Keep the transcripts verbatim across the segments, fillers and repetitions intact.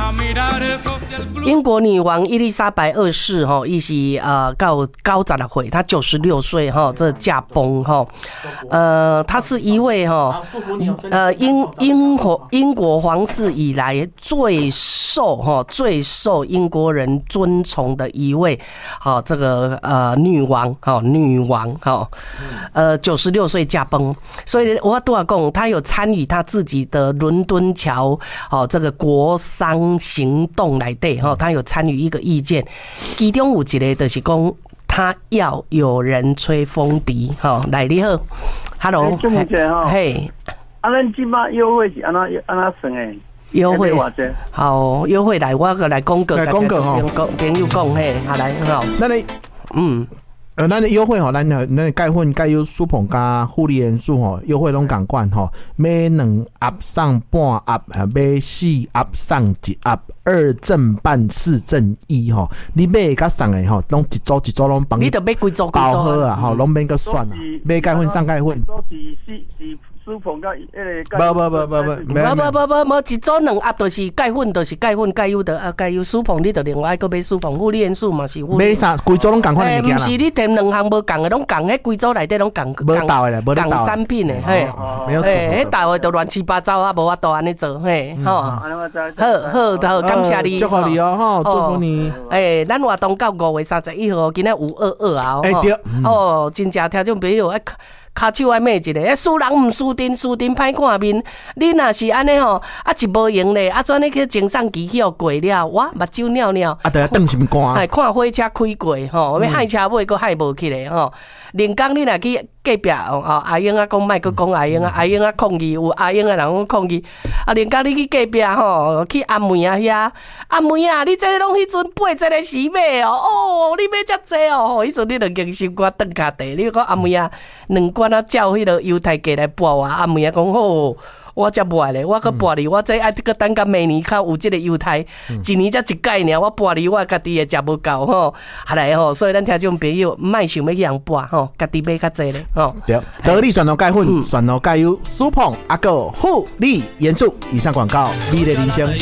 英国女王伊丽莎白二世哈，伊是呃高高十六岁，她九十六岁哈，这驾崩哈，呃，她是一位哈，呃英英国英国皇室以来最受哈最受英国人尊崇的一位，好这个呃女王哈女王哈，呃九十六岁驾崩，所以我都要讲，她有参与她自己的伦敦桥哦这个国殇行动来对哈，她有参与一个意见，其中有一个就是讲，他要有人吹风笛，哈，来你好 ，Hello， 嘿， 啊，咱即摆优惠是安怎安怎算诶？ 优惠好，优惠来，我个来讲个， 来讲个吼， 朋友讲嘿，好来好， 那你嗯。呃，咱的优惠吼，咱咱的钙粉、钙优、舒膨加护理元素吼，优惠拢共款吼，买两盒送半盒，买四盒送一盒，二赠半，四赠一吼。你买甲送的吼，拢一组一组拢帮你。 你得买几组几组包好啊，吼，拢免个算啊，买钙粉送钙粉。 都是是是舒膨甲迄个。 不不不不不， 不不不不不，一组两盒就是钙粉，就是钙粉、钙优的啊，钙优舒膨，你得另外个买舒膨，护理元素嘛是。 买啥？规组拢共款的物件啦。 不是你添两项无共的，拢共迄规组内底拢共。 无倒的啦，无倒。 共产品的，嘿， 没有做。 迄倒的都乱七八糟啊，无法度安尼做，嘿，吼。好好好，感谢你。 祝福你哦，吼，祝福你。 诶，咱活动到五月三十一号，今仔有二二啊， 哎对， 哦，真正听众朋友爱。骹手爱骂一个，输人毋输阵，输阵歹看面。你若是安尼吼，啊一无用咧，啊怎你去前送机器过了，哇目睭尿尿， 啊得瞪心肝， 哎看火车开过吼，要害车尾佫害无起来吼。连讲你若去隔壁哦，阿英啊讲莫佫讲阿英啊，阿英啊抗议有阿英啊人讲抗议，啊连讲你去隔壁吼，去阿妹啊遐，阿妹啊，你这拢迄阵八十个时买哦，哦你买遮济哦，迄阵你著硬心肝顿骹地，你讲阿妹啊，两罐啊照迄个犹太价来拨我，阿妹啊讲好。我才卖咧，我搁拨你，我这爱搁等到明年较有这个犹太，一年才一届尔，我拨你，我家己也食无够吼，下来吼，所以咱听众朋友莫想要去人拨吼，家己买较济咧吼。 对，得力选到钙粉，选到钙优，舒膨阿个护理元素。以上广告，美丽人生。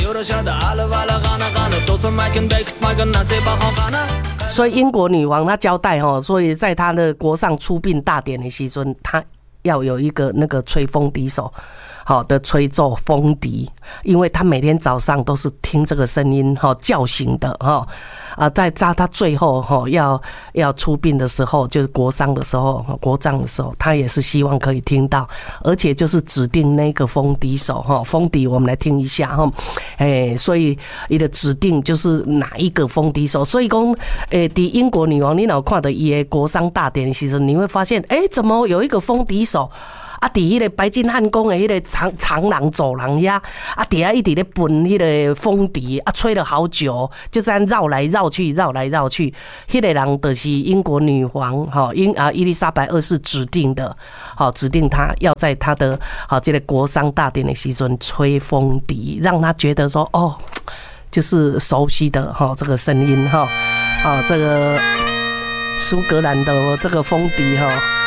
所以英国女王她交代吼，所以在她的国上出殡大典的时阵，她要有一个那个吹风笛手。好的吹奏风笛，因为他每天早上都是听这个声音哈叫醒的哈啊，在在他最后哈要要出殡的时候，就是国丧的时候、国葬的时候，他也是希望可以听到，而且就是指定那个风笛手哈，风笛我们来听一下哈，哎，所以你的指定就是哪一个风笛手，所以讲诶，伫英国女王你若看到伊的国丧大典的时候，你会发现哎，怎么有一个风笛手？啊，伫迄个白金汉宫的迄个长长廊走廊呀，啊，底下一直咧奔迄个风笛，啊，吹了好久，就这样绕来绕去，绕来绕去。迄个人就是英国女皇，哈，英啊伊丽莎白二世指定的，好，指定他要在他的好这个国丧大典的时阵吹风笛，让他觉得说，哦，就是熟悉的哈这个声音哈，啊，这个苏格兰的这个风笛哈。